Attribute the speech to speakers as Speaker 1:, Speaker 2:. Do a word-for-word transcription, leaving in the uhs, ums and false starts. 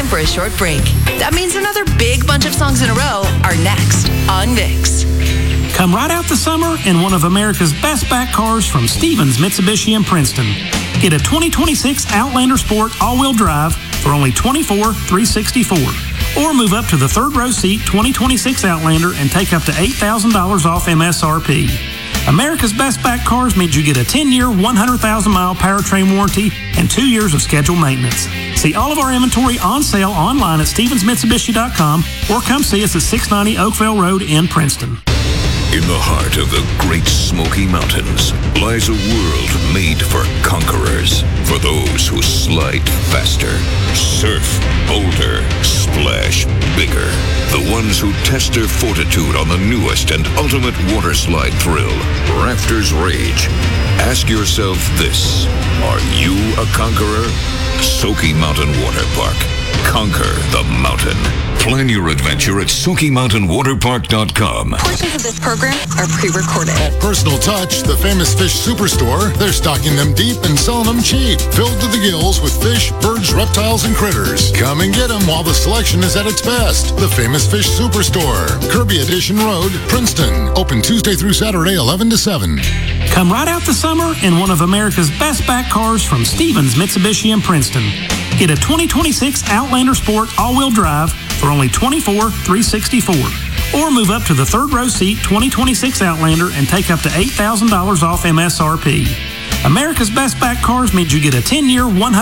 Speaker 1: for a short break. That means another big bunch of songs in a row are next on VIX.
Speaker 2: Come right out the summer in one of America's best back cars from Stevens Mitsubishi in Princeton. Get a twenty twenty-six Outlander Sport all-wheel drive for only twenty-four thousand three hundred sixty-four dollars. Or move up to the third row seat twenty twenty-six Outlander and take up to eight thousand dollars off M S R P. America's best back cars means you get a ten-year, one hundred thousand mile powertrain warranty and two years of scheduled maintenance. See all of our inventory on sale online at stevens mitsubishi dot com or come see us at six ninety Oakville Road in Princeton.
Speaker 3: In the heart of the Great Smoky Mountains lies a world made for conquerors, for those who slide faster, surf bolder, splash bigger, the ones who test their fortitude on the newest and ultimate water slide thrill, Rafters Rage. Ask yourself this: are you a conqueror? Smoky Mountain Water Park. Conquer the mountain. Plan your adventure at smoky mountain water park dot com.
Speaker 4: Portions of this program are pre-recorded.
Speaker 5: At Personal Touch, the Famous Fish Superstore, they're stocking them deep and selling them cheap, filled to the gills with fish, birds, reptiles, and critters. Come and get them while the selection is at its best. The Famous Fish Superstore, Kirby Edition Road, Princeton. Open Tuesday through Saturday, eleven to seven.
Speaker 2: Come right out the summer in one of America's best back cars from Stevens Mitsubishi in Princeton. Get a twenty twenty-six Outlander Sport all-wheel drive for only twenty-four thousand three hundred sixty-four dollars. Or move up to the third row seat twenty twenty-six Outlander and take up to eight thousand dollars off M S R P. America's best back cars means you get a ten-year, one hundred